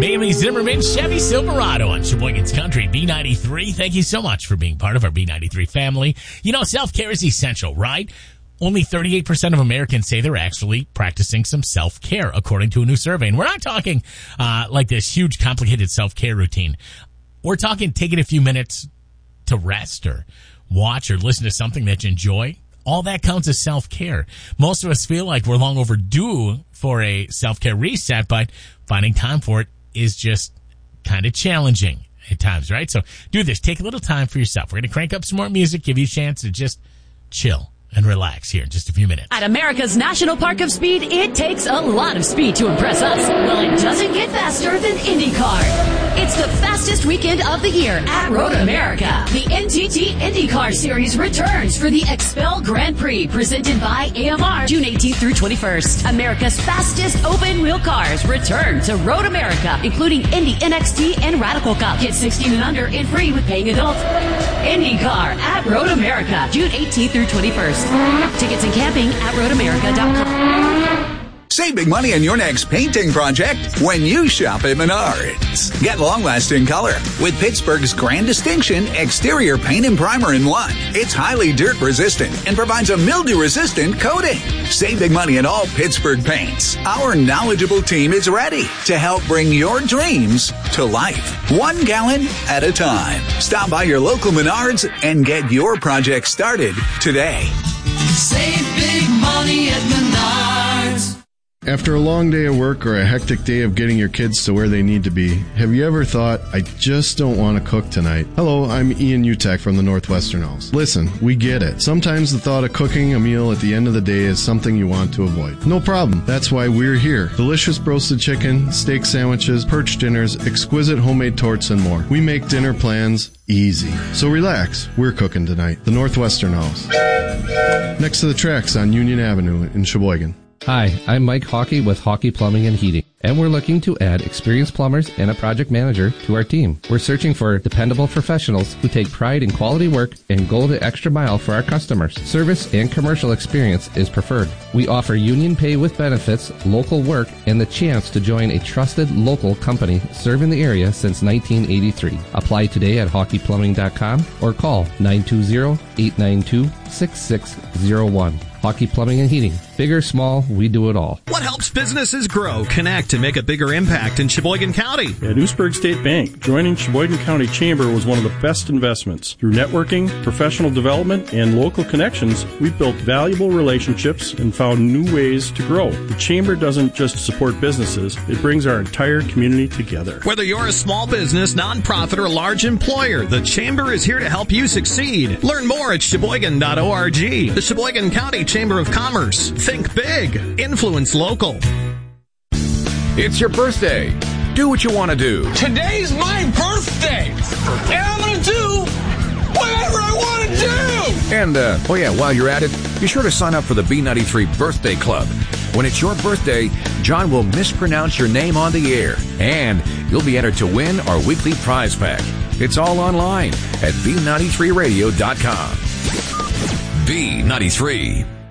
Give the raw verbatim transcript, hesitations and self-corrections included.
Bailey Zimmerman, Chevy Silverado on Sheboygan's Country, B ninety-three. Thank you so much for being part of our B ninety-three family. You know, self-care is essential, right? Only thirty-eight percent of Americans say they're actually practicing some self-care, according to a new survey. And we're not talking uh, like this huge, complicated self-care routine. We're talking taking a few minutes to rest or watch or listen to something that you enjoy. All that counts as self-care. Most of us feel like we're long overdue for a self-care reset, but finding time for it is just kind of challenging at times, right? So do this. Take a little time for yourself. We're going to crank up some more music, give you a chance to just chill and relax here in just a few minutes. At America's National Park of Speed, it takes a lot of speed to impress us. Well, it doesn't get faster than IndyCar. It's the fastest weekend of the year at Road America. The N T T IndyCar Series returns for the Expel Grand Prix, presented by A M R, June eighteenth through twenty-first. America's fastest open-wheel cars return to Road America, including Indy N X T and Radical Cup. Get sixteen and under and free with paying adults. IndyCar at Road America, June eighteenth through twenty-first. Tickets and camping at road america dot com. Save big money on your next painting project when you shop at Menards. Get long-lasting color with Pittsburgh's Grand Distinction Exterior Paint and Primer in one. It's highly dirt-resistant and provides a mildew-resistant coating. Save big money on all Pittsburgh paints. Our knowledgeable team is ready to help bring your dreams to life, one gallon at a time. Stop by your local Menards and get your project started today. Save big money at Menards. After a long day of work or a hectic day of getting your kids to where they need to be, have you ever thought, I just don't want to cook tonight? Hello, I'm Ian Utek from the Northwestern House. Listen, we get it. Sometimes the thought of cooking a meal at the end of the day is something you want to avoid. No problem. That's why we're here. Delicious roasted chicken, steak sandwiches, perch dinners, exquisite homemade torts, and more. We make dinner plans easy. So relax. We're cooking tonight. The Northwestern House. Next to the tracks on Union Avenue in Sheboygan. Hi, I'm Mike Hawkey with Hawkey Plumbing and Heating, and we're looking to add experienced plumbers and a project manager to our team. We're searching for dependable professionals who take pride in quality work and go the extra mile for our customers. Service and commercial experience is preferred. We offer union pay with benefits, local work, and the chance to join a trusted local company serving the area since nineteen eighty-three. Apply today at hawkey plumbing dot com or call nine two zero, eight nine two, six six zero one. Hawkey Plumbing and Heating. Big or small, we do it all. What helps businesses grow, connect, and make a bigger impact in Sheboygan County? At Oostburg State Bank, joining Sheboygan County Chamber was one of the best investments. Through networking, professional development, and local connections, we've built valuable relationships and found new ways to grow. The Chamber doesn't just support businesses, it brings our entire community together. Whether you're a small business, nonprofit, or large employer, the Chamber is here to help you succeed. Learn more at sheboygan dot org. The Sheboygan County Chamber of Commerce. Think big. Influence local. It's your birthday. Do what you want to do. Today's my birthday. And I'm going to do whatever I want to do. And, uh, oh yeah, while you're at it, be sure to sign up for the B ninety-three Birthday Club. When it's your birthday, John will mispronounce your name on the air, and you'll be entered to win our weekly prize pack. It's all online at b ninety-three radio dot com. B ninety-three.